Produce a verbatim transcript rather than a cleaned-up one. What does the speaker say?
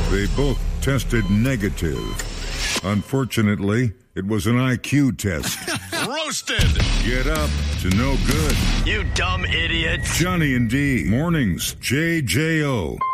They both tested negative. Unfortunately, it was an I Q test. Roasted. Get up to no good. You dumb idiot. Johnny and D. Mornings. J J O.